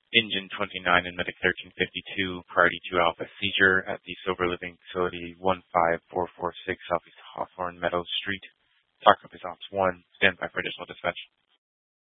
Engine 29 and Medic 1352, priority 2 Alpha seizure at the Sober Living Facility 15446 Southeast Hawthorne Meadows Street. Talk up is Ops 1. Stand by for additional dispatch.